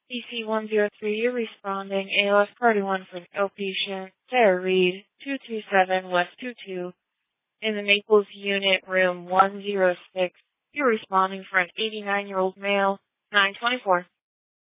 DC-103, you're responding. ALS Party 1 for outpatient. Sarah Reed, 227 West 22, in the Naples Unit, room 106. You're responding for an 89-year-old male, 924.